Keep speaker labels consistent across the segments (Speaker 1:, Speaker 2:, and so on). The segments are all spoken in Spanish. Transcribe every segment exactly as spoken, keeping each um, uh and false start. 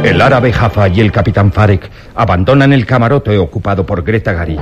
Speaker 1: El árabe Jaffa y el capitán Farek abandonan el camarote ocupado por Greta Gary.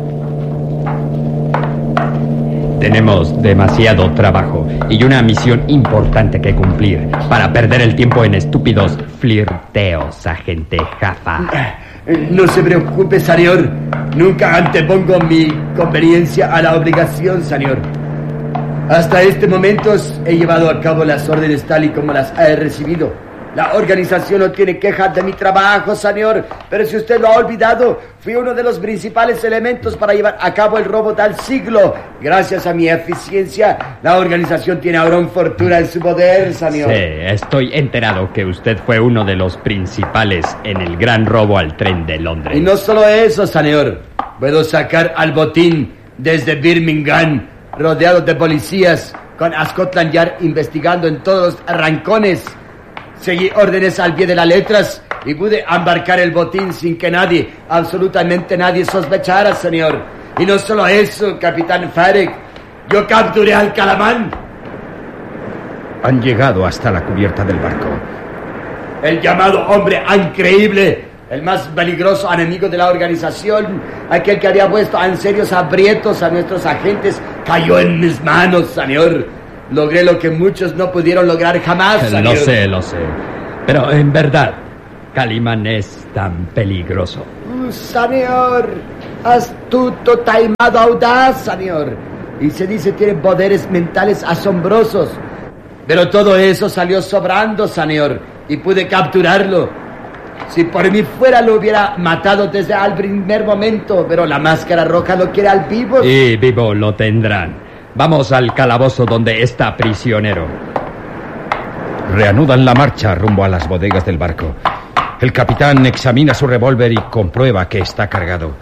Speaker 2: Tenemos demasiado trabajo y una misión importante que cumplir para perder el tiempo en estúpidos flirteos, agente Jaffa.
Speaker 3: No se preocupe, señor. Nunca antepongo mi conveniencia a la obligación, señor. Hasta este momento he llevado a cabo las órdenes tal y como las he recibido. La organización no tiene quejas de mi trabajo, señor, pero si usted lo ha olvidado, fui uno de los principales elementos para llevar a cabo el robo del siglo. Gracias a mi eficiencia, la organización tiene ahora una fortuna en su poder, señor.
Speaker 2: Sí, estoy enterado que usted fue uno de los principales en el gran robo al tren de Londres.
Speaker 3: Y no solo eso, señor. Puedo sacar al botín desde Birmingham, rodeado de policías, con Scotland Yard investigando en todos los arrancones. Seguí órdenes al pie de las letras y pude embarcar el botín sin que nadie, absolutamente nadie sospechara, señor. Y no solo eso, capitán Farek, yo capturé al Calamán.
Speaker 1: Han llegado hasta la cubierta del barco.
Speaker 3: El llamado hombre increíble, el más peligroso enemigo de la organización, aquel que había puesto en serios aprietos a nuestros agentes, cayó en mis manos, señor. Logré lo que muchos no pudieron lograr jamás, señor.
Speaker 2: Lo sé, lo sé. Pero en verdad, Calimán es tan peligroso.
Speaker 3: Uh, señor, astuto, taimado, audaz, señor. Y se dice tiene poderes mentales asombrosos. Pero todo eso salió sobrando, señor. Y pude capturarlo. Si por mí fuera, lo hubiera matado desde el primer momento. Pero la máscara roja lo quiere al vivo.
Speaker 2: Y vivo lo tendrán. Vamos al calabozo donde está prisionero.
Speaker 1: Reanudan la marcha rumbo a las bodegas del barco. El capitán examina su revólver y comprueba que está cargado.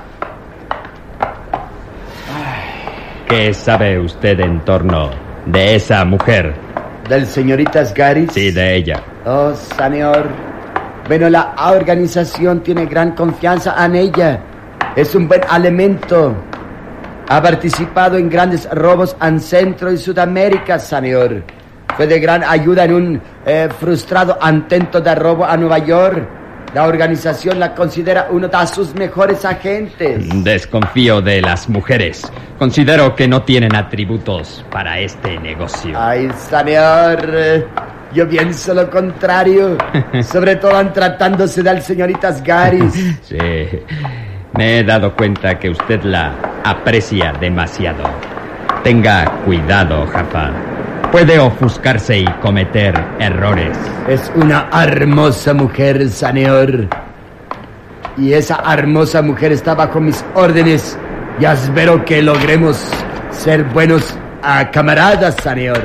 Speaker 2: ¿Qué sabe usted en torno de esa mujer?
Speaker 3: ¿Del señoritas Gary?
Speaker 2: Sí, de ella.
Speaker 3: Oh, señor. Bueno, la organización tiene gran confianza en ella. Es un buen elemento. Ha participado en grandes robos en Centro y Sudamérica, señor. Fue de gran ayuda en un eh, frustrado intento de robo a Nueva York. La organización la considera uno de sus mejores agentes.
Speaker 2: Desconfío de las mujeres. Considero que no tienen atributos para este negocio.
Speaker 3: Ay, señor, yo pienso lo contrario. Sobre todo en tratándose de señoritas Gary.
Speaker 2: Sí, me he dado cuenta que usted la aprecia demasiado. Tenga cuidado, Jaffa. Puede ofuscarse y cometer errores.
Speaker 3: Es una hermosa mujer, señor. Y esa hermosa mujer está bajo mis órdenes. Y espero que logremos ser buenos uh, camaradas, señor.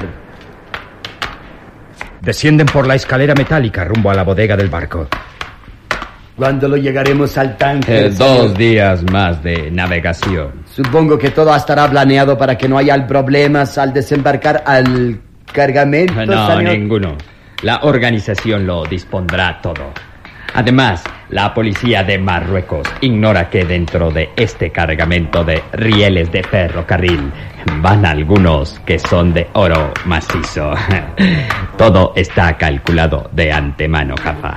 Speaker 1: Descienden por la escalera metálica rumbo a la bodega del barco.
Speaker 3: ¿Cuándo lo llegaremos al tanque?
Speaker 2: Eh, dos días más de navegación.
Speaker 3: Supongo que todo estará planeado para que no haya problemas al desembarcar al cargamento,
Speaker 2: No,
Speaker 3: señor.
Speaker 2: ninguno. La organización lo dispondrá todo. Además, la policía de Marruecos ignora que dentro de este cargamento de rieles de ferrocarril van algunos que son de oro macizo. Todo está calculado de antemano, Jaffa.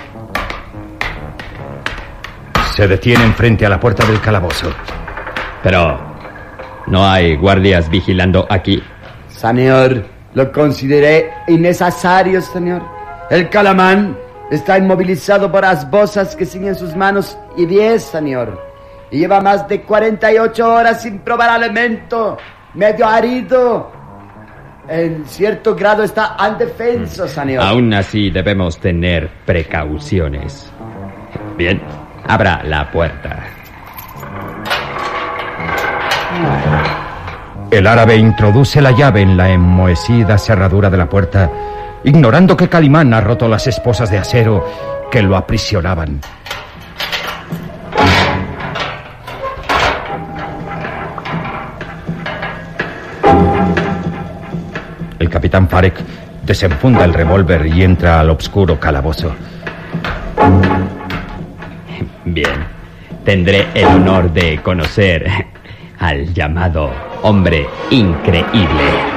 Speaker 1: Se detienen frente a la puerta del calabozo.
Speaker 2: Pero, ¿no hay guardias vigilando aquí?
Speaker 3: Señor, lo consideré innecesario, señor. El Calamán está inmovilizado por las bosas que siguen sus manos y pies, señor. Y lleva más de cuarenta y ocho horas sin probar alimento, medio herido. En cierto grado está indefenso, señor.
Speaker 2: Aún así debemos tener precauciones. Bien, abra la puerta.
Speaker 1: El árabe introduce la llave en la enmohecida cerradura de la puerta, ignorando que Calimán ha roto las esposas de acero que lo aprisionaban. El capitán Farek desenfunda el revólver y entra al oscuro calabozo.
Speaker 2: Bien, tendré el honor de conocer al llamado hombre increíble.